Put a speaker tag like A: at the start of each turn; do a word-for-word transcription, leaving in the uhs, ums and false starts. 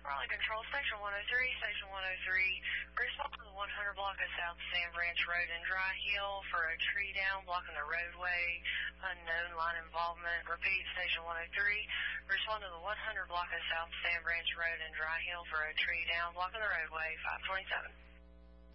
A: Raleigh Control, Station one oh three, Station one oh three. Respond to the one hundred block of South Sand Branch Road in Dry Hill for a tree down blocking the roadway. Unknown line involvement. Repeat, Station one oh three. Respond to the one hundred block of South Sand Branch Road in Dry Hill for a tree down blocking the roadway. five twenty-seven.